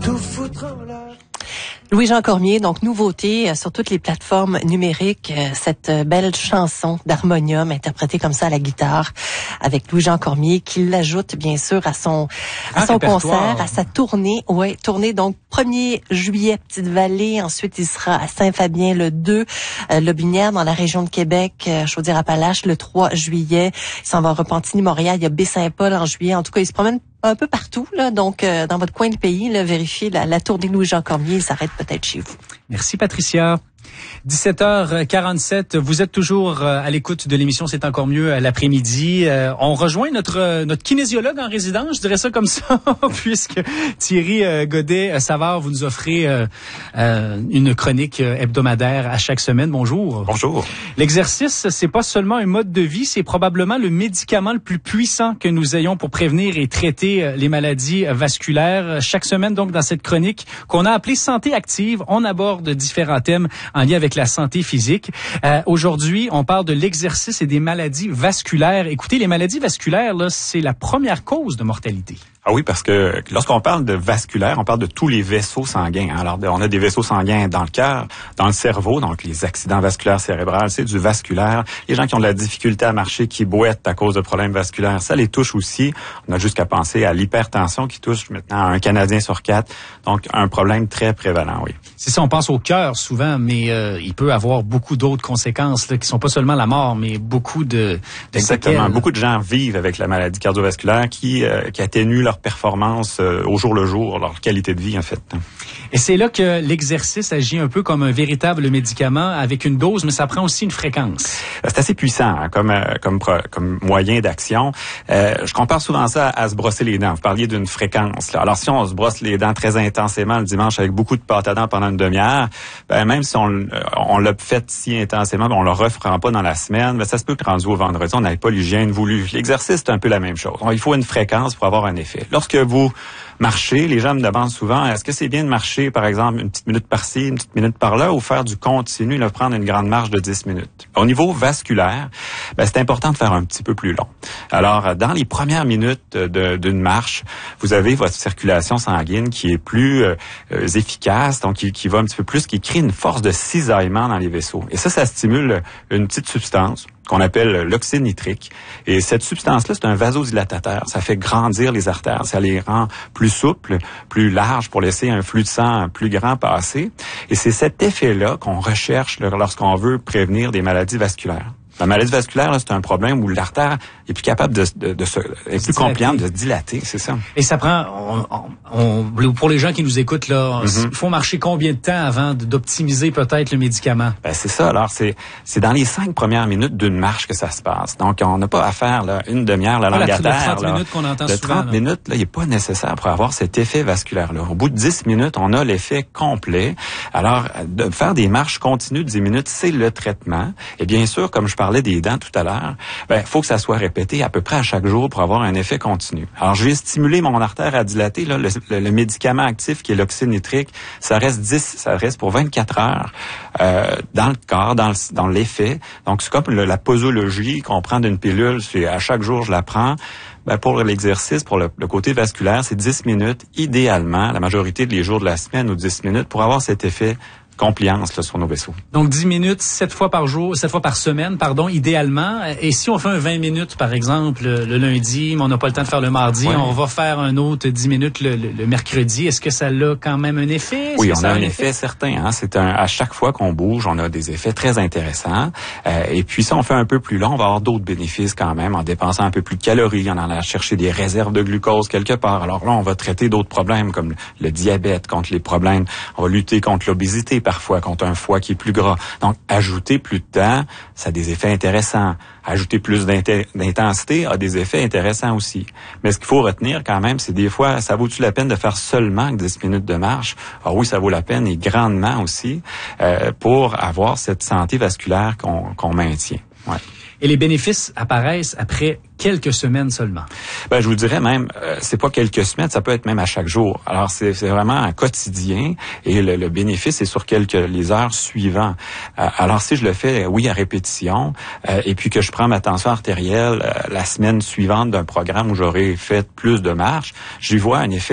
tout foutre en l'air. Louis-Jean Cormier, donc nouveauté sur toutes les plateformes numériques, cette belle chanson d'harmonium interprétée comme ça à la guitare avec Louis-Jean Cormier qui l'ajoute bien sûr à son concert, à sa tournée. Ouais, tournée donc 1er juillet Petite-Vallée, ensuite il sera à Saint-Fabien le 2, Lobinière dans la région de Québec, Chaudière-Appalaches le 3 juillet, il s'en va à Repentigny-Montréal, il y a Baie-Saint-Paul en juillet, en tout cas il se promène un peu partout, là. Donc, dans votre coin de pays, là, vérifiez la tournée de Louis-Jean Cormier, il s'arrête peut-être chez vous. Merci, Patricia. 17h47, vous êtes toujours à l'écoute de l'émission C'est encore mieux à l'après-midi. On rejoint notre kinésiologue en résidence, je dirais ça comme ça, puisque Thierry Godet-Savard, vous nous offrez une chronique hebdomadaire à chaque semaine. Bonjour. Bonjour. L'exercice, c'est pas seulement un mode de vie, c'est probablement le médicament le plus puissant que nous ayons pour prévenir et traiter les maladies vasculaires. Chaque semaine, donc, dans cette chronique qu'on a appelée Santé active, on aborde différents thèmes en lien avec la santé physique. Aujourd'hui, on parle de l'exercice et des maladies vasculaires. Écoutez, les maladies vasculaires, là, c'est la première cause de mortalité. Ah oui, parce que lorsqu'on parle de vasculaire, on parle de tous les vaisseaux sanguins. Alors, on a des vaisseaux sanguins dans le cœur, dans le cerveau, donc les accidents vasculaires cérébraux, c'est du vasculaire. Les gens qui ont de la difficulté à marcher, qui boitent à cause de problèmes vasculaires, ça les touche aussi. On a juste qu'à penser à l'hypertension qui touche maintenant un Canadien sur 4. Donc, un problème très prévalent, oui. C'est ça, on pense au cœur souvent, mais il peut avoir beaucoup d'autres conséquences là, qui sont pas seulement la mort, mais beaucoup de Exactement. séquelles. Beaucoup de gens vivent avec la maladie cardiovasculaire qui atténue leur performance au jour le jour, leur qualité de vie, en fait. Et c'est là que l'exercice agit un peu comme un véritable médicament avec une dose, mais ça prend aussi une fréquence. C'est assez puissant hein, comme moyen d'action. Je compare souvent ça à se brosser les dents. Vous parliez d'une fréquence. Là. Alors, si on se brosse les dents très intensément le dimanche avec beaucoup de pâte à dents pendant une demi-heure, même si on l'a fait si intensément, on le refera pas dans la semaine, ça se peut que rendu au vendredi, on n'avait pas l'hygiène voulue. L'exercice, c'est un peu la même chose. Il faut une fréquence pour avoir un effet. Lorsque vous marchez, les gens me demandent souvent, est-ce que c'est bien de marcher, par exemple, une petite minute par-ci, une petite minute par-là, ou faire du continu, là, prendre une grande marche de 10 minutes? Au niveau vasculaire, c'est important de faire un petit peu plus long. Alors, dans les premières minutes d'une marche, vous avez votre circulation sanguine qui est plus efficace, donc qui va un petit peu plus, qui crée une force de cisaillement dans les vaisseaux. Et ça stimule une petite substance qu'on appelle l'oxyde nitrique. Et cette substance-là, c'est un vasodilatateur. Ça fait grandir les artères. Ça les rend plus souples, plus larges pour laisser un flux de sang plus grand passer. Et c'est cet effet-là qu'on recherche lorsqu'on veut prévenir des maladies vasculaires. La maladie vasculaire, là, c'est un problème où l'artère est plus capable est plus compliante de se dilater, c'est ça. Et ça prend, pour les gens qui nous écoutent, là, il faut marcher combien de temps avant d'optimiser peut-être le médicament? C'est ça. Alors, c'est dans les 5 premières minutes d'une marche que ça se passe. Donc, on n'a pas à faire là, une demi-heure, la langue à terre. Le 30 minutes qu'on entend souvent. Le 30 minutes, là, il n'est pas nécessaire pour avoir cet effet vasculaire-là. Au bout de 10 minutes, on a l'effet complet. Alors, de faire des marches continues de 10 minutes, c'est le traitement. Et bien sûr, comme je parlais des dents tout à l'heure, faut que ça soit répété à peu près à chaque jour pour avoir un effet continu. Alors, je vais stimuler mon artère à dilater. Là, le médicament actif qui est l'oxyde nitrique, ça reste pour 24 heures dans le corps, dans l'effet. Donc, c'est comme la posologie qu'on prend d'une pilule. C'est à chaque jour, je la prends. Pour l'exercice, pour le côté vasculaire, c'est 10 minutes, idéalement, la majorité des jours de la semaine ou 10 minutes pour avoir cet effet compliance là, sur nos vaisseaux. Donc 10 minutes, 7 fois par semaine, idéalement. Et si on fait un 20 minutes, par exemple, le lundi, mais on n'a pas le temps de faire le mardi, on va faire un autre 10 minutes le mercredi. Est-ce que ça a quand même un effet? Oui, on a un effet certain. Hein? À chaque fois qu'on bouge, on a des effets très intéressants. Et puis, si on fait un peu plus long, on va avoir d'autres bénéfices quand même en dépensant un peu plus de calories. On en a cherché des réserves de glucose quelque part. Alors là, on va traiter d'autres problèmes comme le diabète, contre les problèmes. On va lutter contre l'obésité, parfois contre un foie qui est plus gras. Donc, ajouter plus de temps, ça a des effets intéressants. Ajouter plus d'intensité a des effets intéressants aussi. Mais ce qu'il faut retenir quand même, c'est des fois, ça vaut-tu la peine de faire seulement 10 minutes de marche? Ah oui, ça vaut la peine et grandement aussi pour avoir cette santé vasculaire qu'on maintient. Ouais. Et les bénéfices apparaissent après quelques semaines seulement. Je vous dirais même, c'est pas quelques semaines, ça peut être même à chaque jour. Alors c'est vraiment un quotidien et le bénéfice est sur les heures suivantes. Alors si je le fais, oui, à répétition, et puis que je prends ma tension artérielle la semaine suivante d'un programme où j'aurai fait plus de marches, j'y vois un effet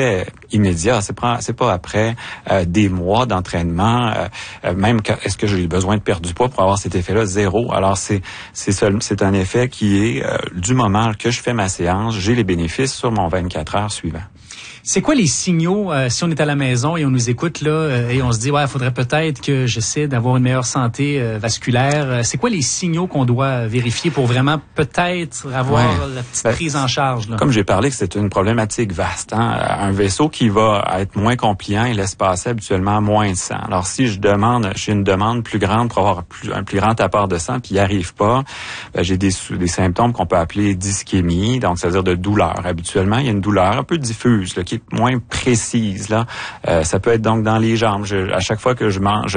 immédiat. C'est pas après des mois d'entraînement. Même est-ce que j'ai besoin de perdre du poids pour avoir cet effet-là? Zéro. Alors c'est un effet qui est du moment que je fais ma séance, j'ai les bénéfices sur mon 24 heures suivant. C'est quoi les signaux si on est à la maison et on nous écoute là et on se dit il faudrait peut-être que j'essaie d'avoir une meilleure santé vasculaire. C'est quoi les signaux qu'on doit vérifier pour vraiment peut-être avoir la petite prise en charge là? Comme j'ai parlé que c'est une problématique vaste, hein? Un vaisseau qui va être moins compliant, il laisse passer habituellement moins de sang. Alors si j'ai une demande plus grande pour avoir un plus grand apport de sang puis il n'y arrive pas, j'ai des symptômes qu'on peut appeler d'ischémie, donc c'est-à-dire de douleur. Habituellement, il y a une douleur un peu diffuse là, qui est moins précise là. Ça peut être donc dans les jambes. À chaque fois que je marche,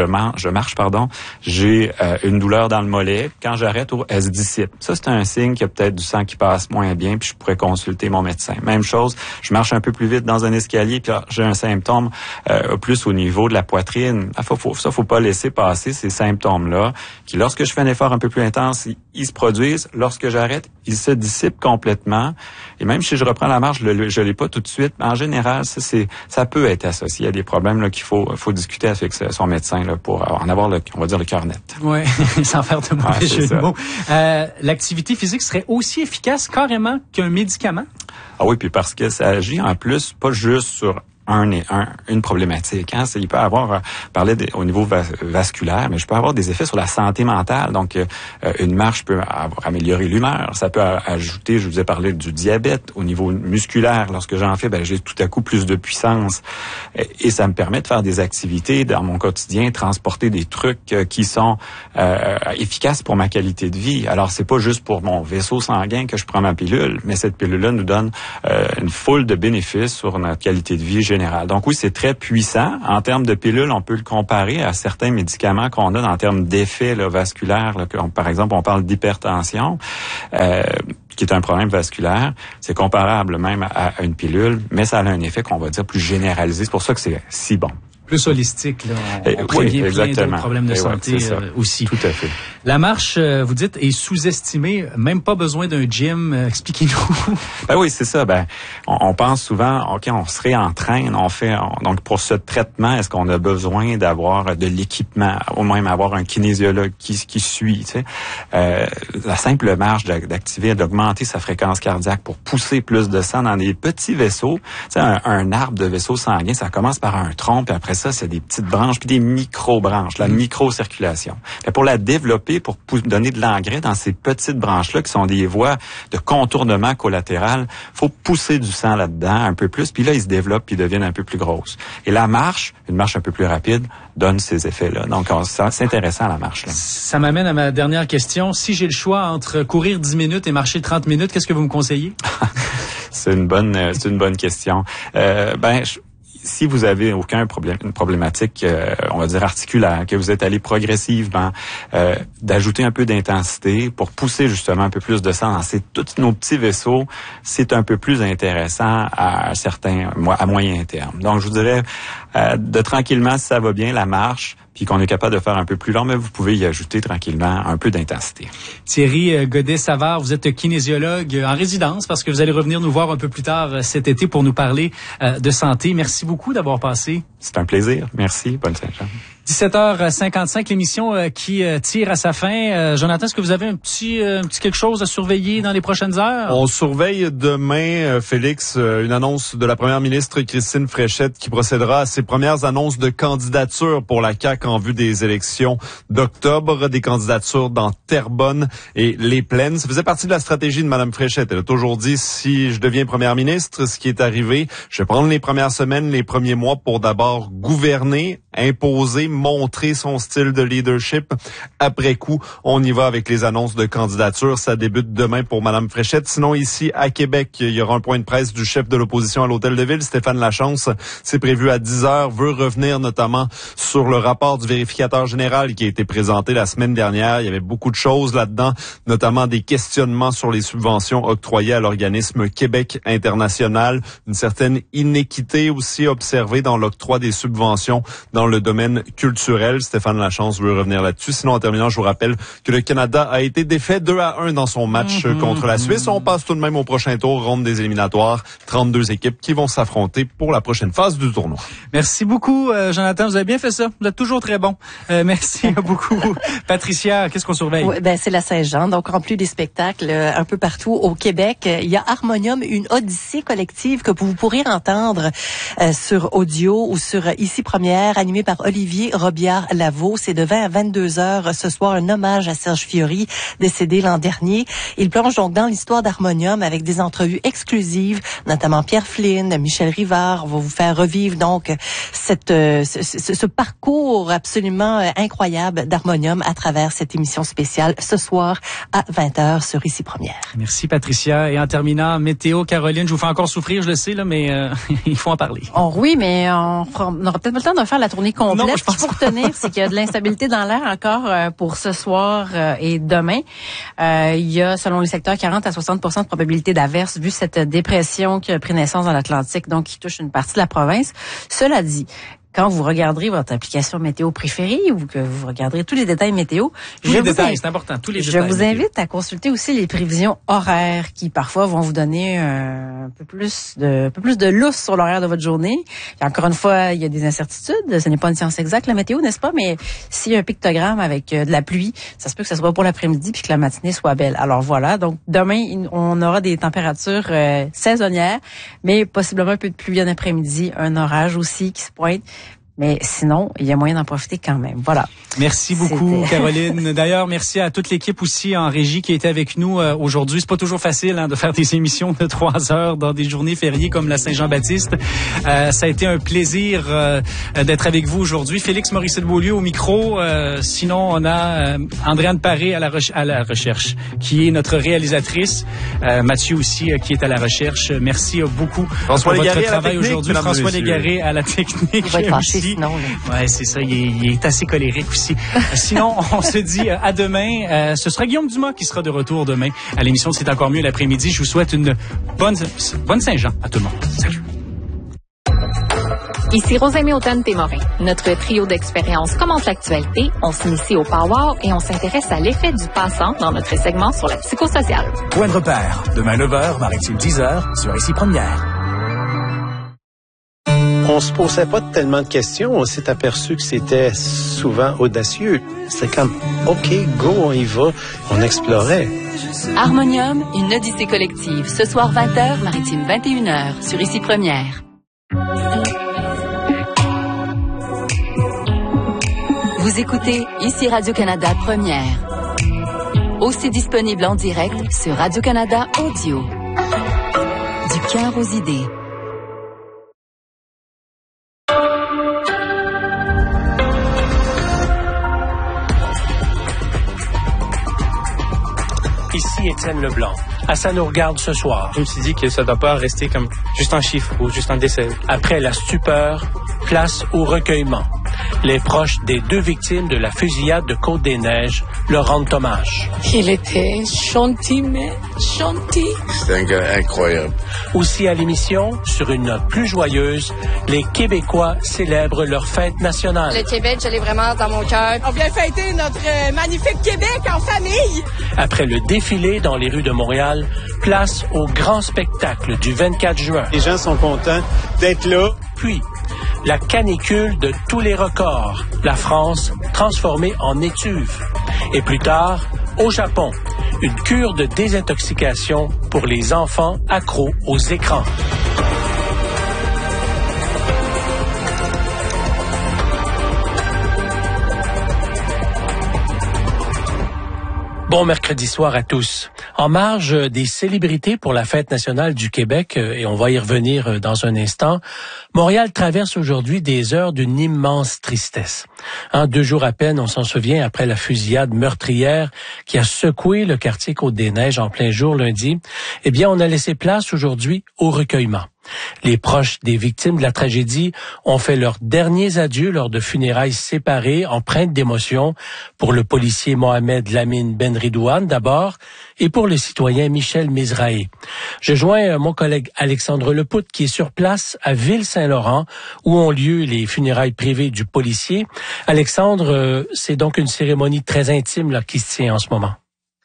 j'ai une douleur dans le mollet. Quand j'arrête, elle se dissipe. Ça, c'est un signe qu'il y a peut-être du sang qui passe moins bien, puis je pourrais consulter mon médecin. Même chose, je marche un peu plus vite dans un escalier, puis j'ai un symptôme plus au niveau de la poitrine. Faut pas laisser passer ces symptômes-là, qui lorsque je fais un effort un peu plus intense, ils se produisent. Lorsque j'arrête, ils se dissipent complètement. Et même si je reprends la marche, je l'ai pas tout de suite. En général, ça peut être associé à des problèmes là qu'il faut discuter avec son médecin là pour en avoir on va dire le cœur net. Ouais, sans faire de mauvais jeu de mots. L'activité physique serait aussi efficace carrément qu'un médicament? Ah oui, puis parce que ça agit en plus pas juste sur une problématique. Hein? Il peut avoir, au niveau vasculaire, mais je peux avoir des effets sur la santé mentale. Donc, une marche peut améliorer l'humeur. Ça peut ajouter, je vous ai parlé du diabète au niveau musculaire. Lorsque j'en fais, j'ai tout à coup plus de puissance. Et ça me permet de faire des activités dans mon quotidien, transporter des trucs qui sont efficaces pour ma qualité de vie. Alors, c'est pas juste pour mon vaisseau sanguin que je prends ma pilule, mais cette pilule-là nous donne une foule de bénéfices sur notre qualité de vie générale. Donc oui, c'est très puissant. En termes de pilules, on peut le comparer à certains médicaments qu'on a en termes d'effets vasculaires. Là, par exemple, on parle d'hypertension, qui est un problème vasculaire. C'est comparable même à une pilule, mais ça a un effet qu'on va dire plus généralisé. C'est pour ça que c'est si bon. Plus holistique, là. On prévient plein d'autres problèmes de santé aussi. Tout à fait. La marche, vous dites, est sous-estimée. Même pas besoin d'un gym. Expliquez-nous. Oui, c'est ça. On pense souvent, OK, on se réentraîne, donc pour ce traitement, est-ce qu'on a besoin d'avoir de l'équipement, ou même avoir un kinésiologue qui suit, tu sais. La simple marche d'activer, d'augmenter sa fréquence cardiaque pour pousser plus de sang dans des petits vaisseaux. Tu sais, un arbre de vaisseau sanguin, ça commence par un tronc, puis après ça, c'est des petites branches, puis des micro-branches, la microcirculation. Pour la développer, pour donner de l'engrais dans ces petites branches-là, qui sont des voies de contournement collatéral, faut pousser du sang là-dedans un peu plus, puis là, ils se développent, puis ils deviennent un peu plus grosses. Et la marche, une marche un peu plus rapide, donne ces effets-là. Donc, c'est intéressant, la marche, là. Ça m'amène à ma dernière question. Si j'ai le choix entre courir 10 minutes et marcher 30 minutes, qu'est-ce que vous me conseillez? C'est une bonne question. Si vous avez une problématique, on va dire articulaire, que vous êtes allé progressivement, d'ajouter un peu d'intensité pour pousser justement un peu plus de sang dans tous nos petits vaisseaux, c'est un peu plus intéressant à moyen terme. Donc, je vous dirais, de tranquillement, si ça va bien, la marche, puis qu'on est capable de faire un peu plus long, mais vous pouvez y ajouter tranquillement un peu d'intensité. Thierry Godet-Savard, vous êtes kinésiologue en résidence parce que vous allez revenir nous voir un peu plus tard cet été pour nous parler de santé. Merci beaucoup d'avoir passé. C'est un plaisir. Merci. Bonne Saint-Jean. 17h55, l'émission qui tire à sa fin. Jonathan, est-ce que vous avez un petit quelque chose à surveiller dans les prochaines heures? On surveille demain, Félix, une annonce de la première ministre Christine Fréchette qui procédera à ses premières annonces de candidature pour la CAQ en vue des élections d'octobre, des candidatures dans Terrebonne et les Plaines. Ça faisait partie de la stratégie de Mme Fréchette. Elle a toujours dit, si je deviens première ministre, ce qui est arrivé, je vais prendre les premières semaines, les premiers mois pour d'abord gouverner, imposer, montrer son style de leadership. Après coup, on y va avec les annonces de candidature. Ça débute demain pour Mme Fréchette. Sinon, ici, à Québec, il y aura un point de presse du chef de l'opposition à l'Hôtel de Ville, Stéphane Lachance. C'est prévu à 10h. Veut revenir notamment sur le rapport du vérificateur général qui a été présenté la semaine dernière. Il y avait beaucoup de choses là-dedans, notamment des questionnements sur les subventions octroyées à l'organisme Québec International. Une certaine inéquité aussi observée dans l'octroi des subventions dans dans le domaine culturel. Stéphane Lachance veut revenir là-dessus. Sinon, en terminant, je vous rappelle que le Canada a été défait 2-1 dans son match contre la Suisse. On passe tout de même au prochain tour, ronde des éliminatoires. 32 équipes qui vont s'affronter pour la prochaine phase du tournoi. Merci beaucoup, Jonathan. Vous avez bien fait ça. Vous êtes toujours très bon. Merci beaucoup. Patricia, qu'est-ce qu'on surveille? Oui, c'est la Saint-Jean. Donc, en plus des spectacles un peu partout au Québec, il y a Harmonium, une odyssée collective que vous pourrez entendre sur audio ou sur Ici Première, animée par Olivier Robillard-Lavaux. C'est de 20 à 22 heures ce soir, un hommage à Serge Fiori, décédé l'an dernier. Il plonge donc dans l'histoire d'Harmonium avec des entrevues exclusives, notamment Pierre Flynn, Michel Rivard. On va vous faire revivre donc ce parcours absolument incroyable d'Harmonium à travers cette émission spéciale ce soir à 20h sur Ici Première. Merci Patricia. Et en terminant, météo, Caroline, je vous fais encore souffrir, je le sais, là, mais il faut en parler. Oh, oui, mais on aura peut-être pas le temps de faire la tournée complète. Non, je pense pour tenir, c'est qu'il y a de l'instabilité dans l'air encore pour ce soir et demain. Il y a, selon les secteurs, 40 à 60% de probabilité d'averse vu cette dépression qui a pris naissance dans l'Atlantique, donc qui touche une partie de la province. Cela dit, quand vous regarderez votre application météo préférée ou que vous regarderez tous les détails météo, c'est important, tous les détails. Je vous invite à consulter aussi les prévisions horaires qui parfois vont vous donner un peu plus de lousse sur l'horaire de votre journée. Et encore une fois, il y a des incertitudes, ce n'est pas une science exacte la météo, n'est-ce pas? Mais s'il y a un pictogramme avec de la pluie, ça se peut que ça soit pour l'après-midi puis que la matinée soit belle. Alors voilà, donc demain, on aura des températures saisonnières, mais possiblement un peu de pluie en après-midi, un orage aussi qui se pointe. Mais sinon, il y a moyen d'en profiter quand même. Voilà. Merci beaucoup, Caroline. D'ailleurs, merci à toute l'équipe aussi en régie qui était avec nous aujourd'hui. C'est pas toujours facile de faire des émissions de 3 heures dans des journées fériées comme la Saint-Jean-Baptiste. Ça a été un plaisir d'être avec vous aujourd'hui. Félix Morissette-Beaulieu au micro. Sinon, on a Andréane Paré à la recherche, qui est notre réalisatrice. Mathieu aussi, qui est à la recherche. Merci beaucoup pour votre travail aujourd'hui. François Légaré à la technique. Il va être fâché sinon. Ouais, c'est ça. Il est assez colérique aussi. Sinon, on se dit à demain. Ce sera Guillaume Dumas qui sera de retour demain à l'émission C'est encore mieux l'après-midi. Je vous souhaite une bonne Saint-Jean à tout le monde. Salut. Ici Rosemée Automne-Témorin. Notre trio d'expériences commente l'actualité, on s'initie au power et on s'intéresse à l'effet du passant dans notre segment sur la psychosociale. Point de repère. Demain 9h, Maritime 10h, sur Ici Première. On se posait pas tellement de questions. On s'est aperçu que c'était souvent audacieux. C'était comme, OK, go, on y va. On explorait. Harmonium, une odyssée collective. Ce soir 20h, Maritime 21h, sur Ici Première. Vous écoutez Ici Radio-Canada Première. Aussi disponible en direct sur Radio-Canada Audio. Du cœur aux idées. Ici Étienne Leblanc. À Ça nous regarde ce soir. Je me suis dit que ça ne doit pas rester comme juste un chiffre ou juste un décès. Après la stupeur, place au recueillement. Les proches des 2 victimes de la fusillade de Côte-des-Neiges leur rendent hommage. Il était gentil, mais gentil. C'est un gars incroyable. Aussi à l'émission, sur une note plus joyeuse, les Québécois célèbrent leur fête nationale. Le Québec, je l'ai vraiment dans mon cœur. On vient fêter notre magnifique Québec en famille. Après le défilé dans les rues de Montréal, place au grand spectacle du 24 juin. Les gens sont contents d'être là. Puis, la canicule de tous les records, la France transformée en étuve. Et plus tard, au Japon, une cure de désintoxication pour les enfants accros aux écrans. Bon mercredi soir à tous. En marge des célébrités pour la Fête nationale du Québec, et on va y revenir dans un instant, Montréal traverse aujourd'hui des heures d'une immense tristesse. 2 jours à peine, on s'en souvient, après la fusillade meurtrière qui a secoué le quartier Côte-des-Neiges en plein jour lundi, eh bien, on a laissé place aujourd'hui au recueillement. Les proches des victimes de la tragédie ont fait leurs derniers adieux lors de funérailles séparées empreintes d'émotion pour le policier Mohamed Lamine Benridouane d'abord et pour le citoyen Michel Mizrahi. Je joins mon collègue Alexandre Lepout qui est sur place à Ville-Saint-Laurent où ont lieu les funérailles privées du policier. Alexandre, c'est donc une cérémonie très intime là, qui se tient en ce moment.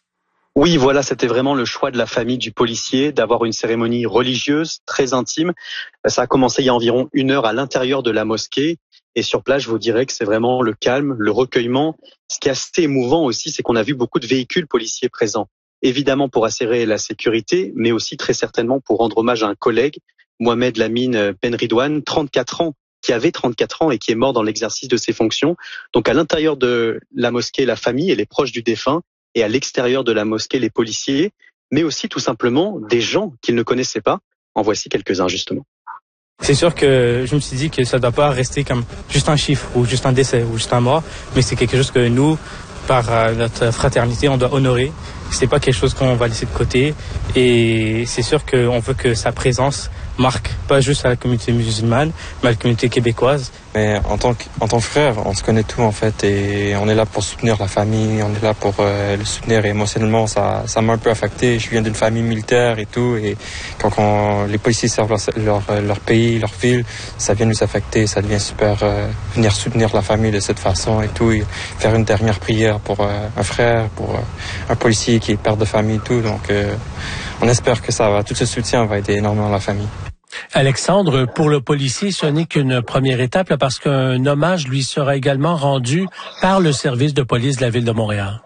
Oui, voilà, c'était vraiment le choix de la famille du policier d'avoir une cérémonie religieuse très intime. Ça a commencé il y a environ 1 heure à l'intérieur de la mosquée. Et sur place, je vous dirais que c'est vraiment le calme, le recueillement. Ce qui est assez émouvant aussi, c'est qu'on a vu beaucoup de véhicules policiers présents. Évidemment pour assurer la sécurité, mais aussi très certainement pour rendre hommage à un collègue, Mohamed Lamine Benridouane, 34 ans, qui avait 34 ans et qui est mort dans l'exercice de ses fonctions. Donc à l'intérieur de la mosquée, la famille et les proches du défunt, et à l'extérieur de la mosquée, les policiers, mais aussi tout simplement des gens qu'ils ne connaissaient pas. En voici quelques-uns justement. C'est sûr que je me suis dit que ça ne doit pas rester comme juste un chiffre ou juste un décès ou juste un mort, mais c'est quelque chose que nous, par notre fraternité, on doit honorer. C'est pas quelque chose qu'on va laisser de côté et c'est sûr qu'on veut que sa présence marque pas juste à la communauté musulmane, mais à la communauté québécoise. Mais en tant que frère, on se connaît tout en fait et on est là pour soutenir la famille, on est là pour le soutenir et émotionnellement ça m'a un peu affecté. Je viens d'une famille militaire et tout et quand les policiers servent leur pays, leur ville, ça vient nous affecter, ça devient super venir soutenir la famille de cette façon et tout et faire une dernière prière pour un frère, pour un policier qui est père de famille et tout. Donc on espère que ça va, tout ce soutien va aider énormément la famille. Alexandre, pour le policier, ce n'est qu'une première étape là, parce qu'un hommage lui sera également rendu par le service de police de la Ville de Montréal.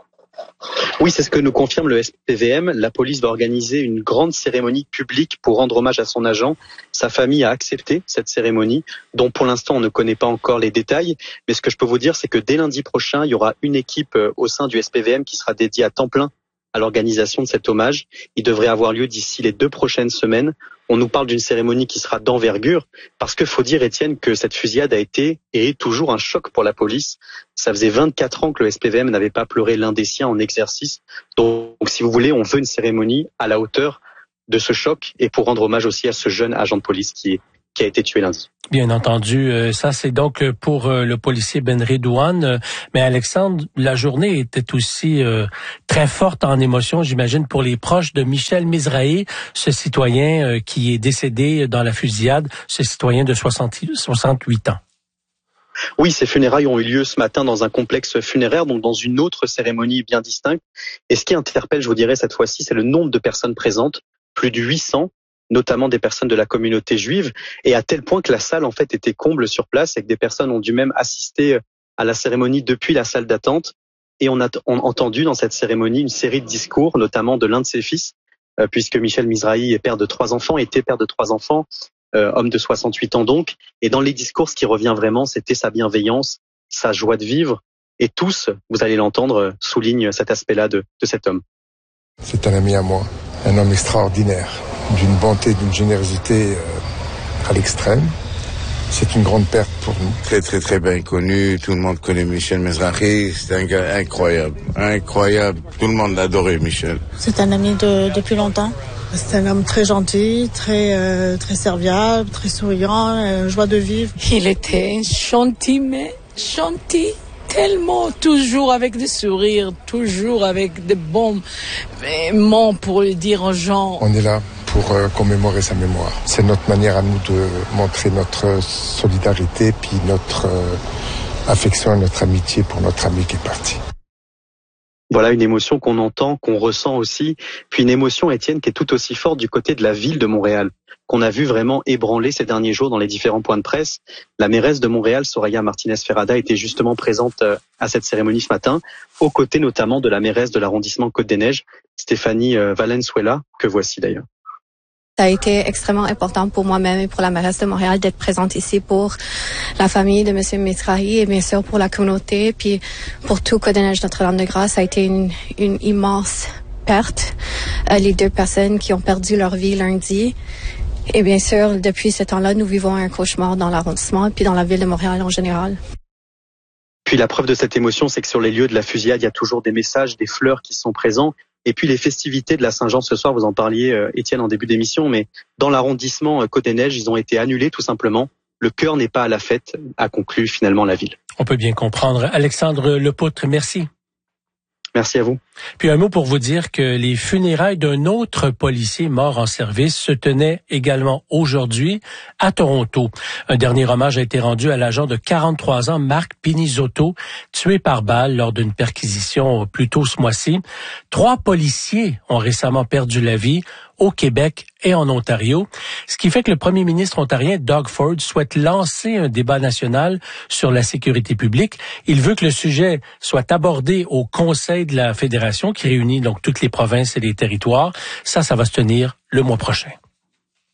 Oui, c'est ce que nous confirme le SPVM. La police va organiser une grande cérémonie publique pour rendre hommage à son agent. Sa famille a accepté cette cérémonie, dont pour l'instant on ne connaît pas encore les détails. Mais ce que je peux vous dire, c'est que dès lundi prochain, il y aura une équipe au sein du SPVM qui sera dédiée à temps plein à l'organisation de cet hommage. Il devrait avoir lieu d'ici les 2 prochaines semaines. On nous parle d'une cérémonie qui sera d'envergure parce que faut dire, Étienne, que cette fusillade a été et est toujours un choc pour la police. Ça faisait 24 ans que le SPVM n'avait pas pleuré l'un des siens en exercice. Donc, si vous voulez, on veut une cérémonie à la hauteur de ce choc et pour rendre hommage aussi à ce jeune agent de police qui a été tué lundi. Bien entendu, ça c'est donc pour le policier Benridouane. Mais Alexandre, la journée était aussi très forte en émotion, j'imagine, pour les proches de Michel Mizrahi, ce citoyen qui est décédé dans la fusillade, ce citoyen de 68 ans. Oui, ces funérailles ont eu lieu ce matin dans un complexe funéraire, donc dans une autre cérémonie bien distincte. Et ce qui interpelle, je vous dirais, cette fois-ci, c'est le nombre de personnes présentes, plus de 800. Notamment des personnes de la communauté juive, et à tel point que la salle en fait était comble sur place et que des personnes ont dû même assister à la cérémonie depuis la salle d'attente. Et on a entendu dans cette cérémonie une série de discours, notamment de l'un de ses fils, puisque Michel Mizrahi est père de 3 enfants, était père de 3 enfants, homme de 68 ans donc. Et dans les discours, ce qui revient vraiment, c'était sa bienveillance, sa joie de vivre. Et tous, vous allez l'entendre, soulignent cet aspect-là de cet homme. C'est un ami à moi, un homme extraordinaire, d'une bonté, d'une générosité à l'extrême. C'est une grande perte pour nous. Très, très, très bien connu. Tout le monde connaît Michel Mizrahi. C'est un gars incroyable. Incroyable. Tout le monde l'adorait, Michel. C'est un ami depuis longtemps. C'est un homme très gentil, très serviable, très souriant, joie de vivre. Il était gentil, mais gentil. Tellement, toujours avec des sourires, toujours avec des bons mots pour dire aux gens. On est là pour commémorer sa mémoire. C'est notre manière à nous de montrer notre solidarité, puis notre affection et notre amitié pour notre ami qui est parti. Voilà une émotion qu'on entend, qu'on ressent aussi, puis une émotion, Étienne, qui est tout aussi forte du côté de la ville de Montréal, qu'on a vu vraiment ébranler ces derniers jours dans les différents points de presse. La mairesse de Montréal, Soraya Martinez-Ferrada, était justement présente à cette cérémonie ce matin, aux côtés notamment de la mairesse de l'arrondissement Côte-des-Neiges, Stéphanie Valenzuela, que voici d'ailleurs. Ça a été extrêmement important pour moi-même et pour la mairesse de Montréal d'être présente ici pour la famille de M. Mizrahi et bien sûr pour la communauté. Puis pour tout Côte-des-Neiges Notre-Dame-de-Grâce, ça a été une immense perte. Les 2 personnes qui ont perdu leur vie lundi. Et bien sûr, depuis ce temps-là, nous vivons un cauchemar dans l'arrondissement et puis dans la ville de Montréal en général. Puis la preuve de cette émotion, c'est que sur les lieux de la fusillade, il y a toujours des messages, des fleurs qui sont présents. Et puis les festivités de la Saint-Jean ce soir, vous en parliez, Étienne, en début d'émission, mais dans l'arrondissement Côte-des-Neiges, ils ont été annulés tout simplement. Le cœur n'est pas à la fête, a conclu finalement la ville. On peut bien comprendre. Alexandre Lepoutre, merci. Merci à vous. Puis un mot pour vous dire que les funérailles d'un autre policier mort en service se tenaient également aujourd'hui à Toronto. Un dernier hommage a été rendu à l'agent de 43 ans, Marc Pinizotto, tué par balle lors d'une perquisition plus tôt ce mois-ci. 3 policiers ont récemment perdu la vie au Québec et en Ontario, ce qui fait que le premier ministre ontarien, Doug Ford, souhaite lancer un débat national sur la sécurité publique. Il veut que le sujet soit abordé au Conseil de la Fédération qui réunit donc toutes les provinces et les territoires. Ça va se tenir le mois prochain.